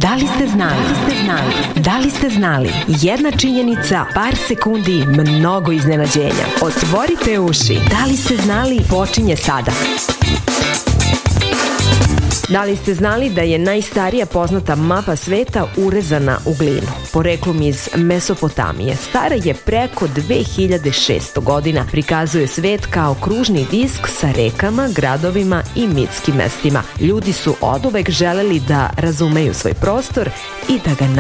Da li ste znali? Da li ste znali? Jedna činjenica, par sekundi, mnogo iznenađenja. Otvorite uši. Da li ste znali? Počinje sada. Da li ste znali da je najstarija poznata mapa sveta urezana u glinu? Poreklom iz Mesopotamije. Stara je preko 2600 godina. Prikazuje svet kao kružni disk sa rekama, gradovima i mitskim mestima. Ljudi su oduvek želeli da razumeju svoj prostor i da ga